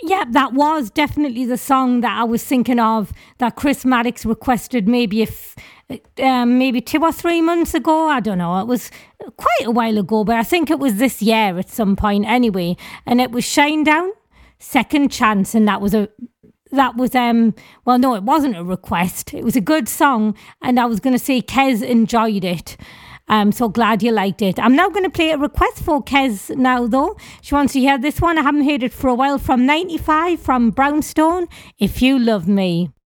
Yeah, that was definitely the song that I was thinking of that Chris Maddox requested maybe 2 or 3 months ago. I don't know. It was quite a while ago, but I think it was this year at some point anyway. And it was Shinedown, Second Chance, and well, no, it wasn't a request. It was a good song, and I was going to say Kez enjoyed it. So glad you liked it. I'm now going to play a request for Kez now, though. She wants to hear this one. I haven't heard it for a while. From 95, from Brownstone, If You Love Me.